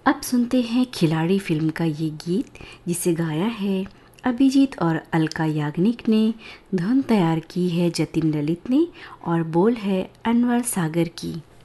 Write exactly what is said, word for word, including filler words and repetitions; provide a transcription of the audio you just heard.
अब सुनते हैं खिलाड़ी फिल्म का ये गीत, जिसे गाया है अभिजीत और अलका याग्निक ने। धुन तैयार की है जतिन ललित ने और बोल है अनवर सागर की।